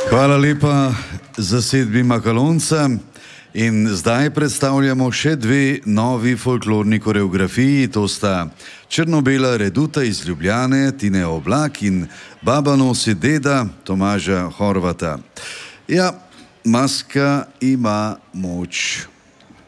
Hvala lepa zasedbi Makalonca. In zdaj predstavljamo še dve novi folklorni koreografiji, to sta Črno-bela reduta iz Ljubljane, Tine Oblak in Baba nosi deda, Tomaža Horvata. Ja, maska ima moč.